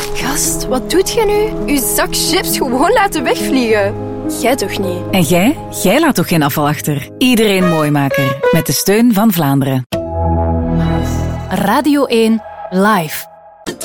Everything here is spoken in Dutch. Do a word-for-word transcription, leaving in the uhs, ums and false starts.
Gast, wat doet jij nu? Uw zak chips gewoon laten wegvliegen. Jij toch niet? En jij? Jij laat toch geen afval achter? Iedereen Mooimaker. Met de steun van Vlaanderen. Radio één Live.